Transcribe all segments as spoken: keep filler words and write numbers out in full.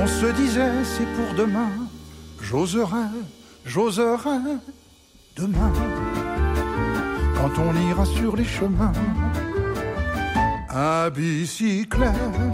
On se disait c'est pour demain, j'oserai, j'oserai demain, quand on ira sur les chemins à bicyclette.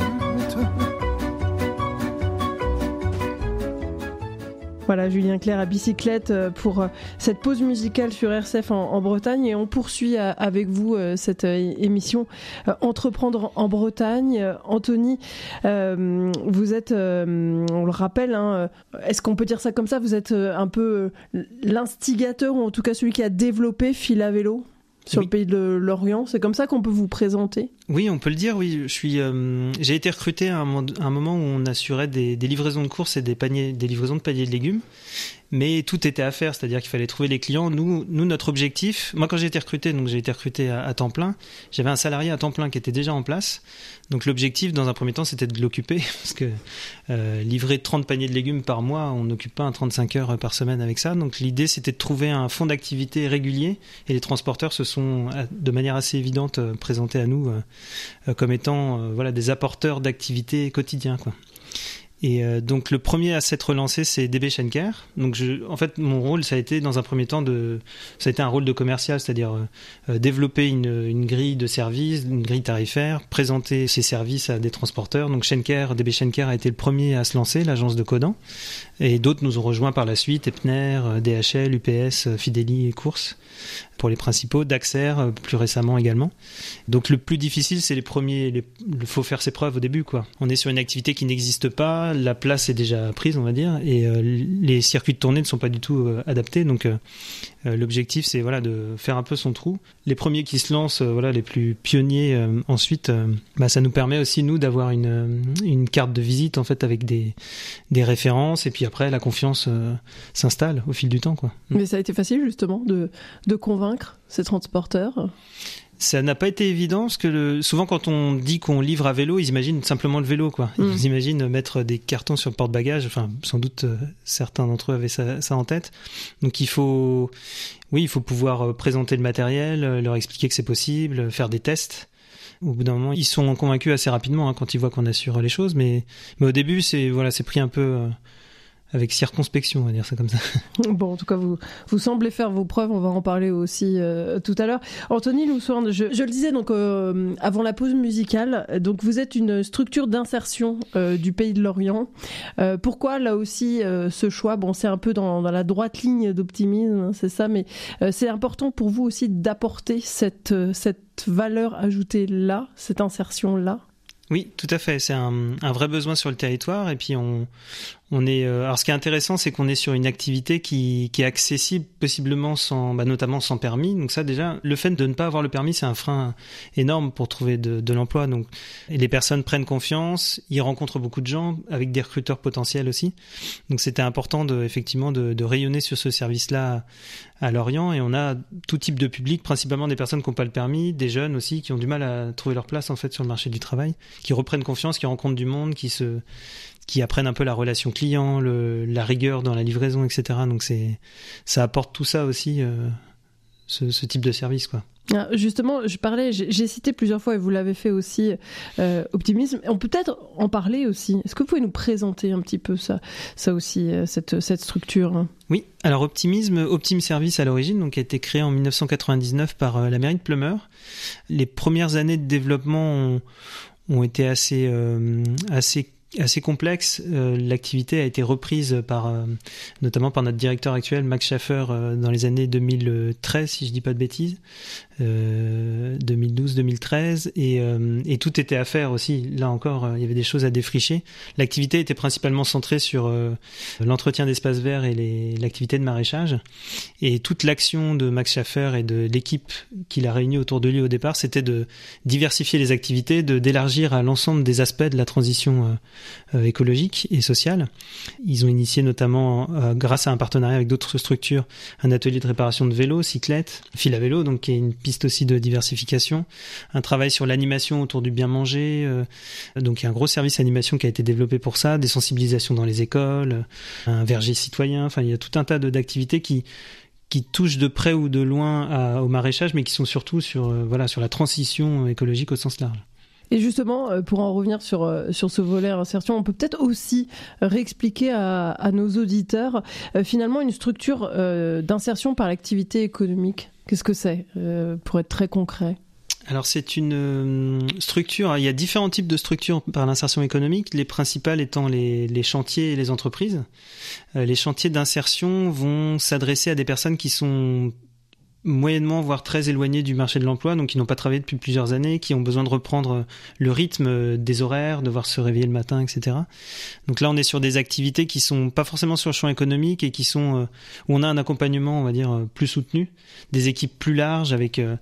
Voilà, Julien Clerc à bicyclette pour cette pause musicale sur R C F en, en Bretagne, et on poursuit avec vous cette émission Entreprendre en Bretagne. Anthony, euh, vous êtes, euh, on le rappelle, hein, est-ce qu'on peut dire ça comme ça, vous êtes un peu l'instigateur, ou en tout cas celui qui a développé Fil à vélo sur oui. le pays de Lorient, c'est comme ça qu'on peut vous présenter? Oui, on peut le dire, oui. Je suis, euh, j'ai été recruté à un, à un moment où on assurait des, des livraisons de courses et des, paniers, des livraisons de paniers de légumes. Mais tout était à faire, c'est-à-dire qu'il fallait trouver les clients. Nous, nous notre objectif, moi quand j'ai été recruté, donc j'ai été recruté à, à temps plein, j'avais un salarié à temps plein qui était déjà en place. Donc l'objectif, dans un premier temps, c'était de l'occuper, parce que euh, livrer trente paniers de légumes par mois, on n'occupe pas un trente-cinq heures par semaine avec ça. Donc l'idée, c'était de trouver un fonds d'activité régulier, et les transporteurs se sont, de manière assez évidente, présentés à nous euh, comme étant euh, voilà, des apporteurs d'activité quotidien, quoi. Et euh, donc le premier à s'être relancé, c'est D B Schenker. Donc je, en fait, mon rôle, ça a été dans un premier temps de, ça a été un rôle de commercial, c'est-à-dire euh, développer une, une grille de services, une grille tarifaire, présenter ces services à des transporteurs. Donc Schenker, D B Schenker a été le premier à se lancer, l'agence de Codan, et d'autres nous ont rejoints par la suite, Epner, D H L, U P S, Fideli et Courses pour les principaux, Daxer plus récemment également. Donc le plus difficile, c'est les premiers, il faut faire ses preuves au début, quoi. On est sur une activité qui n'existe pas, la place est déjà prise, on va dire, et euh, les circuits de tournée ne sont pas du tout euh, adaptés. Donc euh, euh, l'objectif, c'est voilà, de faire un peu son trou. Les premiers qui se lancent, euh, voilà, les plus pionniers, euh, ensuite, euh, bah, ça nous permet aussi, nous, d'avoir une, une carte de visite, en fait, avec des, des références, et puis après, la confiance euh, s'installe au fil du temps, quoi. Mais ça a été facile, justement, de, de convaincre ces transporteurs? Ça n'a pas été évident, parce que le, souvent quand on dit qu'on livre à vélo, ils imaginent simplement le vélo, quoi. Ils mmh. imaginent mettre des cartons sur le porte-bagages. Enfin, sans doute euh, certains d'entre eux avaient ça, ça en tête. Donc il faut, oui, il faut pouvoir présenter le matériel, leur expliquer que c'est possible, faire des tests. Au bout d'un moment, ils sont convaincus assez rapidement, hein, quand ils voient qu'on assure les choses. Mais, mais au début, c'est voilà, c'est pris un peu euh, avec circonspection, on va dire ça comme ça. Bon, en tout cas, vous, vous semblez faire vos preuves, on va en parler aussi euh, tout à l'heure. Anthony Loussoirne, je, je le disais donc euh, avant la pause musicale, donc vous êtes une structure d'insertion euh, du Pays de Lorient. Euh, pourquoi là aussi euh, ce choix? Bon, c'est un peu dans, dans la droite ligne d'optimisme, hein, c'est ça, mais euh, c'est important pour vous aussi d'apporter cette, cette valeur ajoutée là, cette insertion là? Oui, tout à fait. C'est un, un vrai besoin sur le territoire. Et puis on, on est. Euh, alors, ce qui est intéressant, c'est qu'on est sur une activité qui, qui est accessible, possiblement sans, bah, notamment sans permis. Donc ça, déjà, le fait de ne pas avoir le permis, c'est un frein énorme pour trouver de, de l'emploi. Donc, et les personnes prennent confiance. Ils rencontrent beaucoup de gens avec des recruteurs potentiels aussi. Donc, c'était important de, effectivement, de, de rayonner sur ce service-là à Lorient. Et on a tout type de public, principalement des personnes qui n'ont pas le permis, des jeunes aussi qui ont du mal à trouver leur place en fait sur le marché du travail, qui reprennent confiance, qui rencontrent du monde, qui se, qui apprennent un peu la relation client, le, la rigueur dans la livraison, et cetera. Donc c'est, ça apporte tout ça aussi, euh, ce, ce type de service, quoi. Justement, je parlais, j'ai, j'ai cité plusieurs fois, et vous l'avez fait aussi, euh, Optimisme. On peut peut-être en parler aussi. Est-ce que vous pouvez nous présenter un petit peu ça, ça aussi, cette, cette structure? Oui, alors Optimisme, Optim Service à l'origine, donc a été créé en dix-neuf cent quatre-vingt-dix-neuf par euh, la mairie de Pleumeur. Les premières années de développement ont, ont été assez, euh, assez assez complexe. Euh, l'activité a été reprise par, euh, notamment par notre directeur actuel, Max Schaffer, euh, dans les années deux mille treize, si je dis pas de bêtises, euh, deux mille douze deux mille treize, et, euh, et tout était à faire aussi. Là encore, euh, il y avait des choses à défricher. L'activité était principalement centrée sur euh, l'entretien d'espaces verts et les, l'activité de maraîchage. Et toute l'action de Max Schaffer et de l'équipe qu'il a réunie autour de lui au départ, c'était de diversifier les activités, de d'élargir à l'ensemble des aspects de la transition euh, Euh, écologique et sociale. Ils ont initié notamment, euh, grâce à un partenariat avec d'autres structures, un atelier de réparation de vélos, cyclettes, fil à vélo, donc qui est une piste aussi de diversification, un travail sur l'animation autour du bien manger, euh, donc il y a un gros service animation qui a été développé pour ça, des sensibilisations dans les écoles, un verger citoyen, enfin il y a tout un tas de, d'activités qui qui touchent de près ou de loin à, au maraîchage, mais qui sont surtout sur, euh, voilà, sur la transition écologique au sens large. Et justement, pour en revenir sur, sur ce volet insertion, on peut peut-être aussi réexpliquer à, à nos auditeurs euh, finalement une structure euh, d'insertion par l'activité économique. Qu'est-ce que c'est, euh, pour être très concret ? Alors c'est une structure, il y a différents types de structures par l'insertion économique, les principales étant les, les chantiers et les entreprises. Euh, les chantiers d'insertion vont s'adresser à des personnes qui sont moyennement, voire très éloignés du marché de l'emploi, donc qui n'ont pas travaillé depuis plusieurs années, qui ont besoin de reprendre le rythme des horaires, devoir se réveiller le matin, et cetera. Donc là, on est sur des activités qui sont pas forcément sur le champ économique et qui sont euh, où on a un accompagnement, on va dire, plus soutenu, des équipes plus larges avec euh,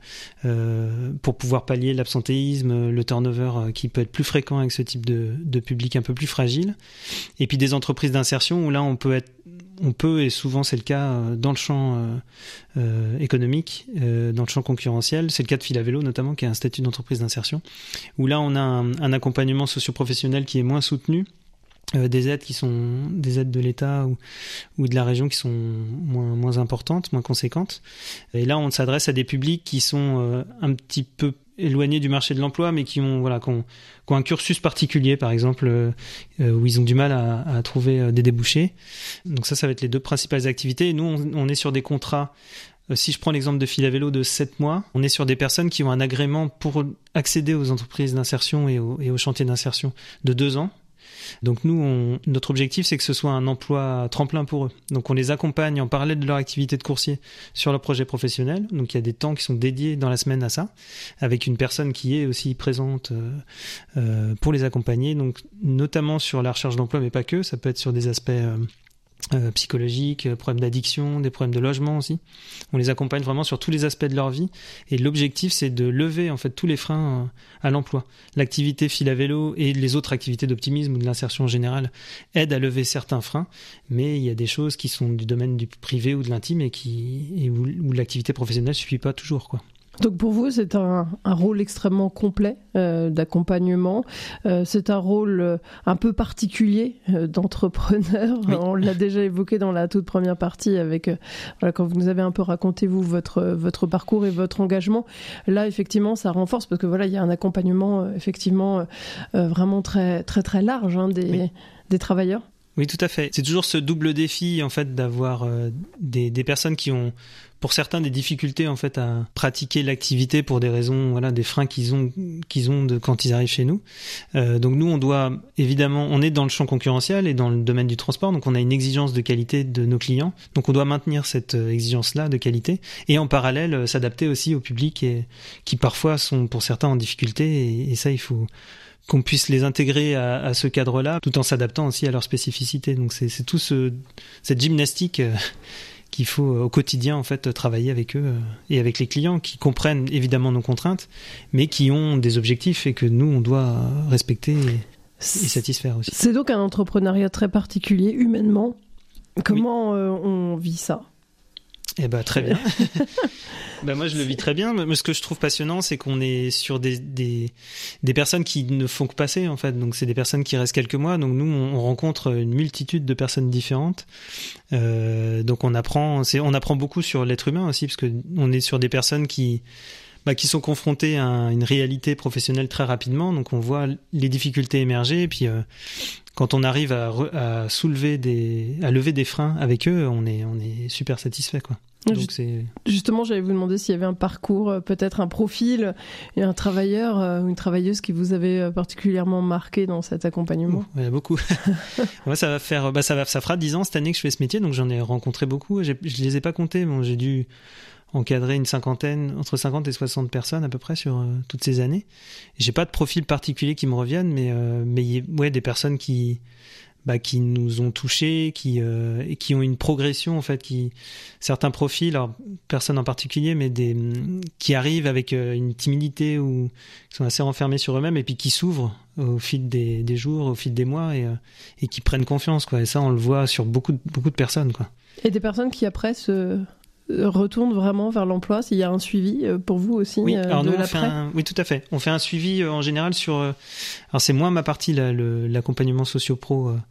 euh, pour pouvoir pallier l'absentéisme, le turnover euh, qui peut être plus fréquent avec ce type de, de public un peu plus fragile. Et puis des entreprises d'insertion où là, on peut être On peut, et souvent c'est le cas dans le champ euh, euh, économique, euh, dans le champ concurrentiel, c'est le cas de Fil à Vélo notamment, qui est un statut d'entreprise d'insertion, où là on a un, un accompagnement socio-professionnel qui est moins soutenu, euh, des aides qui sont des aides de l'État ou, ou de la région qui sont moins, moins importantes, moins conséquentes. Et là on s'adresse à des publics qui sont euh, un petit peu éloignés du marché de l'emploi, mais qui ont voilà, qui ont, qui ont un cursus particulier, par exemple, euh, où ils ont du mal à, à trouver euh, des débouchés. Donc ça, ça va être les deux principales activités. Et nous, on, on est sur des contrats. Euh, si je prends l'exemple de Fil à Vélo de sept mois, on est sur des personnes qui ont un agrément pour accéder aux entreprises d'insertion et, au, et aux chantiers d'insertion de deux ans. Donc nous, on, notre objectif, c'est que ce soit un emploi tremplin pour eux. Donc on les accompagne en parallèle de leur activité de coursier sur leur projet professionnel. Donc il y a des temps qui sont dédiés dans la semaine à ça, avec une personne qui est aussi présente euh, euh, pour les accompagner. Donc notamment sur la recherche d'emploi, mais pas que. Ça peut être sur des aspects euh, Euh, psychologiques, problèmes d'addiction, des problèmes de logement aussi. On les accompagne vraiment sur tous les aspects de leur vie et l'objectif c'est de lever en fait tous les freins euh, à l'emploi. L'activité Fil à Vélo et les autres activités d'optimisme ou de l'insertion en général aident à lever certains freins, mais il y a des choses qui sont du domaine du privé ou de l'intime et, qui, et où, où l'activité professionnelle ne suffit pas toujours, quoi. Donc pour vous, c'est un, un rôle extrêmement complet euh, d'accompagnement. Euh, c'est un rôle euh, un peu particulier euh, d'entrepreneur. Oui. On l'a déjà évoqué dans la toute première partie avec euh, voilà, quand vous nous avez un peu raconté vous votre votre parcours et votre engagement. Là, effectivement, ça renforce parce que voilà, il y a un accompagnement euh, effectivement euh, vraiment très très très large hein, des oui. des travailleurs. Oui, tout à fait. C'est toujours ce double défi en fait d'avoir euh, des des personnes qui ont pour certains des difficultés en fait à pratiquer l'activité pour des raisons voilà des freins qu'ils ont qu'ils ont de quand ils arrivent chez nous. Euh, donc nous on doit évidemment on est dans le champ concurrentiel et dans le domaine du transport, donc on a une exigence de qualité de nos clients. Donc on doit maintenir cette exigence là de qualité et en parallèle euh, s'adapter aussi au public et, qui parfois sont pour certains en difficulté et, et ça il faut qu'on puisse les intégrer à, à ce cadre-là, tout en s'adaptant aussi à leur spécificité. Donc c'est, c'est tout ce, cette gymnastique euh, qu'il faut au quotidien en fait travailler avec eux euh, et avec les clients qui comprennent évidemment nos contraintes, mais qui ont des objectifs et que nous on doit respecter et, et satisfaire aussi. C'est donc un entrepreneuriat très particulier humainement. Comment oui. euh, on vit ça ? Eh ben très bien. ben moi je le vis très bien. Mais ce que je trouve passionnant, c'est qu'on est sur des des des personnes qui ne font que passer en fait. Donc c'est des personnes qui restent quelques mois. Donc nous on, on rencontre une multitude de personnes différentes. Euh, donc on apprend, c'est on apprend beaucoup sur l'être humain aussi parce que on est sur des personnes qui Bah, qui sont confrontés à une réalité professionnelle très rapidement, donc on voit les difficultés émerger, et puis euh, quand on arrive à, re, à soulever des, à lever des freins avec eux, on est, on est super satisfait, quoi. Donc Just, c'est... Justement, j'allais vous demander s'il y avait un parcours, peut-être un profil, et un travailleur ou une travailleuse qui vous avait particulièrement marqué dans cet accompagnement. Il y a beaucoup. Moi, ça va faire, bah, ça va, ça fera dix ans cette année que je fais ce métier, donc j'en ai rencontré beaucoup. J'ai, je les ai pas comptés, bon, j'ai dû encadrer une cinquantaine, entre cinquante et soixante personnes à peu près sur euh, toutes ces années. J'ai pas de profil particulier qui me reviennent, mais euh, mais ouais, des personnes qui bah, qui nous ont touchés, qui euh, et qui ont une progression en fait, qui certains profils, alors personne en particulier, mais des qui arrivent avec euh, une timidité ou qui sont assez renfermés sur eux-mêmes et puis qui s'ouvrent au fil des des jours, au fil des mois et euh, et qui prennent confiance, quoi. Et ça, on le voit sur beaucoup de, beaucoup de personnes, quoi. Et des personnes qui après se retourne vraiment vers l'emploi, s'il y a un suivi pour vous aussi. Oui, euh, alors de nous, on l'après. fait un, oui, tout à fait. On fait un suivi euh, en général sur. Euh, alors c'est moins ma partie, là, le, l'accompagnement socio-pro. Euh,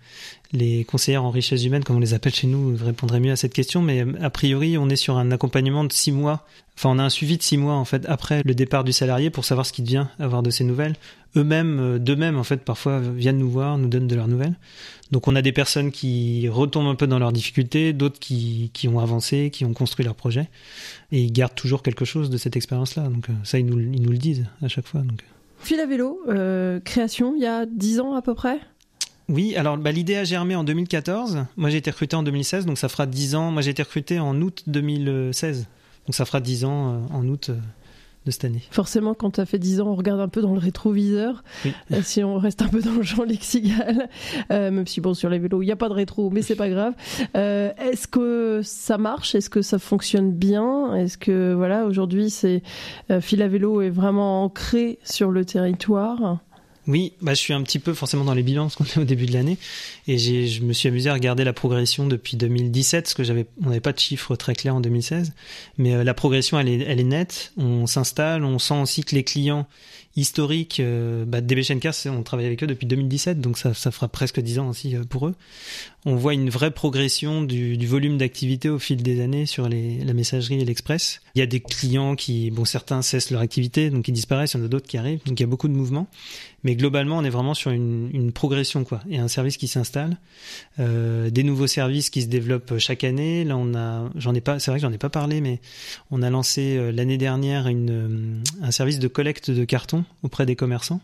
les conseillères en richesse humaine, comme on les appelle chez nous, répondraient mieux à cette question. Mais a priori, on est sur un accompagnement de six mois. Enfin, on a un suivi de six mois en fait après le départ du salarié pour savoir ce qui devient, avoir de ses nouvelles. Eux-mêmes, d'eux-mêmes en fait, parfois viennent nous voir, nous donnent de leurs nouvelles. Donc, on a des personnes qui retombent un peu dans leurs difficultés, d'autres qui qui ont avancé, qui ont construit leur projet, et ils gardent toujours quelque chose de cette expérience-là. Donc, ça, ils nous ils nous le disent à chaque fois. Donc. Fil à vélo, euh, création, il y a dix ans à peu près. Oui, alors bah, l'idée a germé en deux mille quatorze. Moi, j'ai été recruté en deux mille seize, donc ça fera dix ans. Moi, j'ai été recruté en août deux mille seize, donc ça fera dix ans euh, en août euh, de cette année. Forcément, quand tu as fait dix ans, on regarde un peu dans le rétroviseur. Oui. Euh, si on reste un peu dans le champ lexical, euh, même si bon, sur les vélos, il n'y a pas de rétro, mais c'est pas grave. Euh, est-ce que ça marche ? Est-ce que ça fonctionne bien ? Est-ce que voilà, aujourd'hui, c'est euh, Fil à vélo est vraiment ancré sur le territoire ? Oui, bah, je suis un petit peu forcément dans les bilans parce qu'on est au début de l'année et j'ai, je me suis amusé à regarder la progression depuis deux mille dix-sept parce que j'avais, on n'avait pas de chiffres très clairs en deux mille seize, mais euh, la progression elle est, elle est nette. On s'installe, on sent aussi que les clients historiques, euh, bah, D B Schenker, on travaille avec eux depuis deux mille dix-sept, donc ça, ça fera presque dix ans aussi euh, pour eux. On voit une vraie progression du, du volume d'activité au fil des années sur les, la messagerie et l'express. Il y a des clients qui, bon, certains cessent leur activité, donc ils disparaissent, il y en a d'autres qui arrivent, donc il y a beaucoup de mouvements. Mais globalement, on est vraiment sur une, une progression, quoi. Il y a un service qui s'installe, euh, des nouveaux services qui se développent chaque année. Là, on a, j'en ai pas, c'est vrai que j'en ai pas parlé, mais on a lancé euh, l'année dernière une, un service de collecte de cartons auprès des commerçants.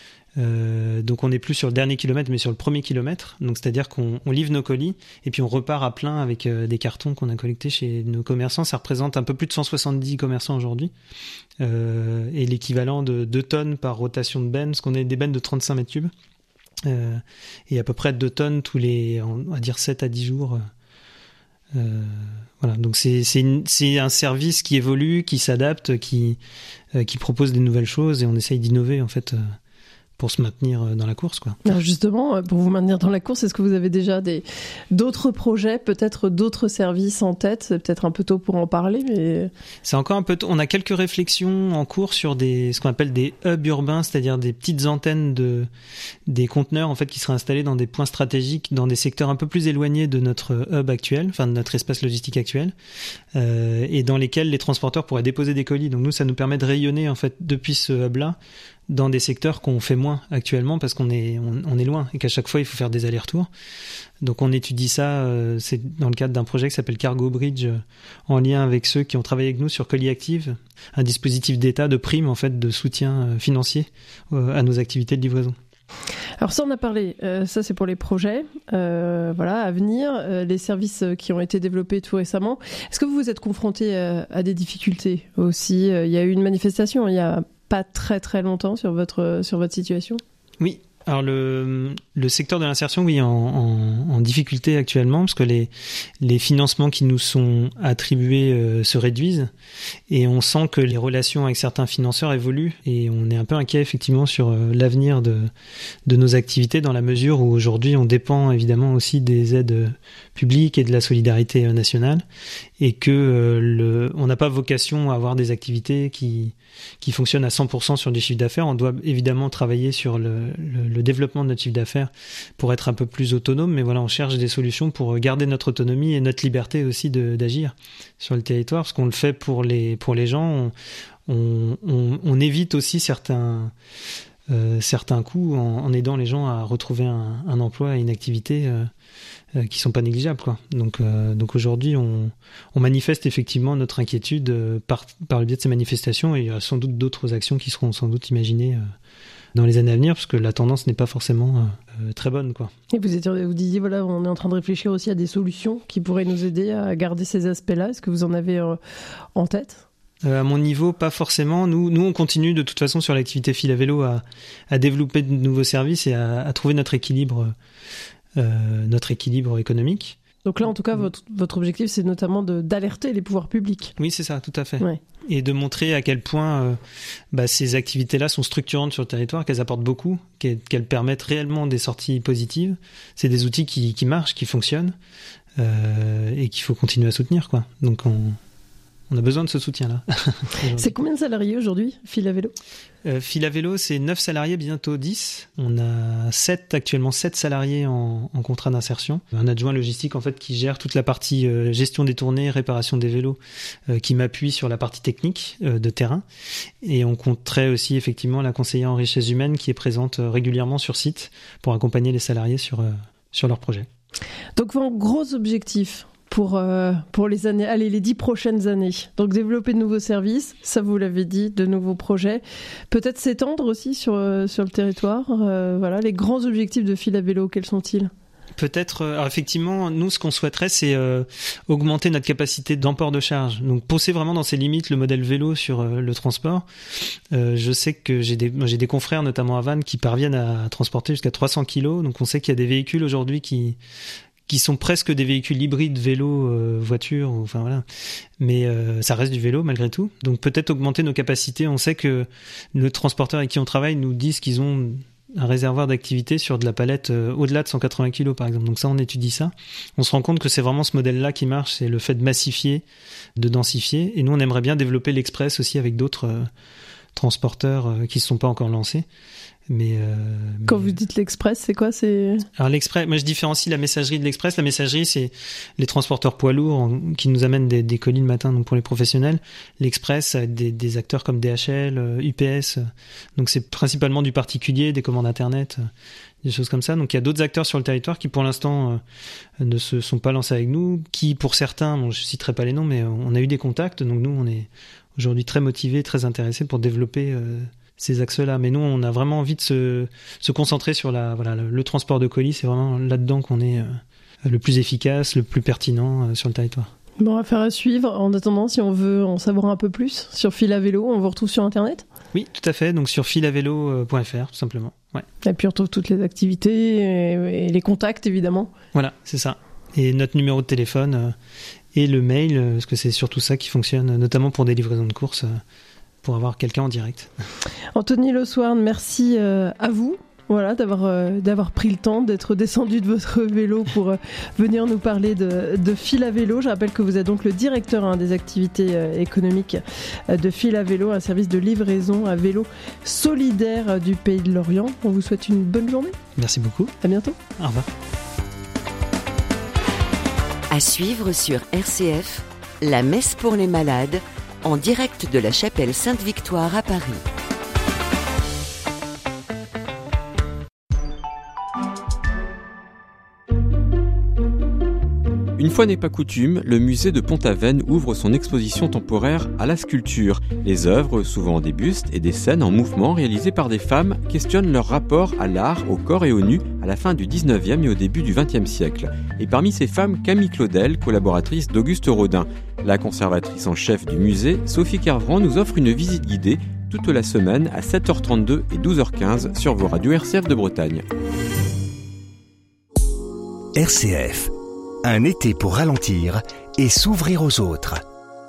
Euh, donc on n'est plus sur le dernier kilomètre mais sur le premier kilomètre, donc c'est-à-dire qu'on on livre nos colis et puis on repart à plein avec euh, des cartons qu'on a collectés chez nos commerçants. Ça représente un peu plus de cent soixante-dix commerçants aujourd'hui, euh, et l'équivalent de deux tonnes par rotation de bennes, parce qu'on a des bennes de trente-cinq mètres cubes, euh, et à peu près deux tonnes tous les, on va dire sept à dix jours. Euh, voilà, donc c'est c'est, une, c'est un service qui évolue, qui s'adapte, qui euh, qui propose des nouvelles choses, et on essaye d'innover en fait. Euh, pour se maintenir dans la course, quoi. Alors justement, pour vous maintenir dans la course, est-ce que vous avez déjà des, d'autres projets, peut-être d'autres services en tête ? C'est peut-être un peu tôt pour en parler, mais... C'est encore un peu tôt. On a quelques réflexions en cours sur des, ce qu'on appelle des hubs urbains, c'est-à-dire des petites antennes de, des conteneurs, en fait, qui seraient installés dans des points stratégiques, dans des secteurs un peu plus éloignés de notre hub actuel, enfin, de notre espace logistique actuel, euh, et dans lesquels les transporteurs pourraient déposer des colis. Donc nous, ça nous permet de rayonner, en fait, depuis ce hub-là, dans des secteurs qu'on fait moins actuellement parce qu'on est on, on est loin et qu'à chaque fois il faut faire des allers-retours. Donc on étudie ça, euh, c'est dans le cadre d'un projet qui s'appelle Cargo Bridge, euh, en lien avec ceux qui ont travaillé avec nous sur Colis Active, un dispositif d'État de prime en fait de soutien euh, financier euh, à nos activités de livraison. Alors ça on a parlé, euh, ça c'est pour les projets, euh, voilà, à venir, euh, les services qui ont été développés tout récemment. Est-ce que vous vous êtes confronté à, à des difficultés aussi ? Il y a eu une manifestation il y a pas très très longtemps sur votre, sur votre situation ? Oui. Alors le, le secteur de l'insertion, oui, en, en, en difficulté actuellement, parce que les, les financements qui nous sont attribués euh, se réduisent, et on sent que les relations avec certains financeurs évoluent, et on est un peu inquiet effectivement sur euh, l'avenir de, de nos activités, dans la mesure où aujourd'hui on dépend évidemment aussi des aides publiques et de la solidarité nationale, et que euh, le, on n'a pas vocation à avoir des activités qui, qui fonctionnent à cent pour cent sur des chiffres d'affaires. On doit évidemment travailler sur le, le, le développement de notre chiffre d'affaires pour être un peu plus autonome, mais voilà, on cherche des solutions pour garder notre autonomie et notre liberté aussi de, d'agir sur le territoire, parce qu'on le fait pour les, pour les gens. On, on, on, on évite aussi certains, euh, certains coûts en, en aidant les gens à retrouver un, un emploi et une activité euh, euh, qui sont pas négligeables, quoi. Donc, euh, donc aujourd'hui, on, on manifeste effectivement notre inquiétude euh, par, par le biais de ces manifestations, et il y a sans doute d'autres actions qui seront sans doute imaginées euh, dans les années à venir, parce que la tendance n'est pas forcément euh, très bonne, quoi. Et vous, étiez, vous disiez, voilà, on est en train de réfléchir aussi à des solutions qui pourraient nous aider à garder ces aspects-là. Est-ce que vous en avez euh, en tête ? Euh, à mon niveau, pas forcément. Nous, nous, on continue de toute façon sur l'activité fil à vélo à, à développer de nouveaux services et à, à trouver notre équilibre, euh, notre équilibre économique. Donc là, en tout cas, votre, votre objectif, c'est notamment de, d'alerter les pouvoirs publics. Oui, c'est ça, tout à fait. Ouais. Et de montrer à quel point euh, bah, ces activités-là sont structurantes sur le territoire, qu'elles apportent beaucoup, qu'elles, qu'elles permettent réellement des sorties positives. C'est des outils qui, qui marchent, qui fonctionnent, euh, et qu'il faut continuer à soutenir, quoi. Donc on... on a besoin de ce soutien-là. C'est combien de salariés aujourd'hui, Fil à Vélo ? euh, Fil à Vélo, c'est neuf salariés, bientôt dix. On a sept, actuellement sept salariés en, en contrat d'insertion. Un adjoint logistique en fait qui gère toute la partie euh, gestion des tournées, réparation des vélos, euh, qui m'appuie sur la partie technique euh, de terrain. Et on compterait aussi effectivement la conseillère en richesse humaine qui est présente euh, régulièrement sur site pour accompagner les salariés sur, euh, sur leurs projets. Donc vos gros objectifs pour, euh, pour les années, allez, les dix prochaines années. Donc développer de nouveaux services, ça vous l'avez dit, de nouveaux projets. Peut-être s'étendre aussi sur, euh, sur le territoire. Euh, voilà, les grands objectifs de Fil à Vélo, quels sont-ils ? Peut-être, alors effectivement, nous, ce qu'on souhaiterait, c'est euh, augmenter notre capacité d'emport de charge. Donc, pousser vraiment dans ses limites le modèle vélo sur euh, le transport. Euh, je sais que j'ai des, j'ai des confrères, notamment à Vannes, qui parviennent à transporter jusqu'à trois cents kilos. Donc, on sait qu'il y a des véhicules aujourd'hui qui qui sont presque des véhicules hybrides vélo, euh, voiture, enfin voilà. Mais euh, ça reste du vélo malgré tout. Donc, peut-être augmenter nos capacités. On sait que le transporteur avec qui on travaille nous disent qu'ils ont un réservoir d'activité sur de la palette euh, au-delà de cent quatre-vingts kilos par exemple. Donc ça, on étudie ça. On se rend compte que c'est vraiment ce modèle-là qui marche, c'est le fait de massifier, de densifier. Et nous, on aimerait bien développer l'express aussi avec d'autres euh, transporteurs euh, qui ne se sont pas encore lancés. Mais, euh, Quand mais... vous dites l'express, c'est quoi c'est... Alors l'express, moi je différencie la messagerie de l'express. La messagerie, c'est les transporteurs poids lourds en, qui nous amènent des, des colis le matin, donc pour les professionnels. L'express, ça va être des, des acteurs comme D H L, euh, U P S. Euh, donc c'est principalement du particulier, des commandes internet, euh, des choses comme ça. Donc il y a d'autres acteurs sur le territoire qui pour l'instant euh, ne se sont pas lancés avec nous, qui pour certains, bon, je citerai pas les noms, mais on a eu des contacts. Donc nous, on est aujourd'hui très motivés, très intéressés pour développer euh, ces axes-là. Mais nous, on a vraiment envie de se, se concentrer sur la, voilà, le, le transport de colis. C'est vraiment là-dedans qu'on est euh, le plus efficace, le plus pertinent euh, sur le territoire. Bon, affaire à suivre. En attendant, si on veut en savoir un peu plus sur Fil à Vélo, on vous retrouve sur Internet ? Oui, tout à fait. Donc sur fil à vélo point f r, tout simplement. Ouais. Et puis on retrouve toutes les activités et, et les contacts, évidemment. Voilà, c'est ça. Et notre numéro de téléphone euh, et le mail, euh, parce que c'est surtout ça qui fonctionne, notamment pour des livraisons de courses. Euh, pour avoir quelqu'un en direct. Anthony Le Swarn, merci euh, à vous voilà, d'avoir, euh, d'avoir pris le temps, d'être descendu de votre vélo pour euh, venir nous parler de, de Fil à Vélo. Je rappelle que vous êtes donc le directeur hein, des activités euh, économiques euh, de Fil à Vélo, un service de livraison à vélo solidaire euh, du Pays de Lorient. On vous souhaite une bonne journée. Merci beaucoup. À bientôt. Au revoir. À suivre sur R C F, la messe pour les malades, en direct de la chapelle Sainte-Victoire à Paris. Une fois n'est pas coutume, le musée de Pont-Aven ouvre son exposition temporaire à la sculpture. Les œuvres, souvent des bustes et des scènes en mouvement réalisées par des femmes, questionnent leur rapport à l'art, au corps et au nu à la fin du dix-neuvième et au début du vingtième siècle. Et parmi ces femmes, Camille Claudel, collaboratrice d'Auguste Rodin. La conservatrice en chef du musée, Sophie Kervran, nous offre une visite guidée toute la semaine à sept heures trente-deux et douze heures quinze sur vos radios R C F de Bretagne. R C F, un été pour ralentir et s'ouvrir aux autres.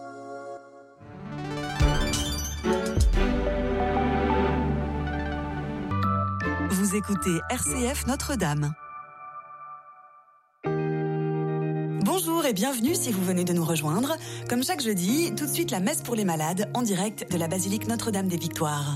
Vous écoutez R C F Notre-Dame. Bonjour et bienvenue si vous venez de nous rejoindre. Comme chaque jeudi, tout de suite la messe pour les malades en direct de la basilique Notre-Dame des Victoires.